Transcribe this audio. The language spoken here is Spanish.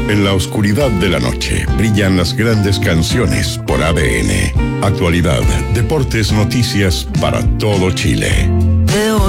En la oscuridad de la noche brillan las grandes canciones por ADN. Actualidad, deportes, noticias para todo Chile.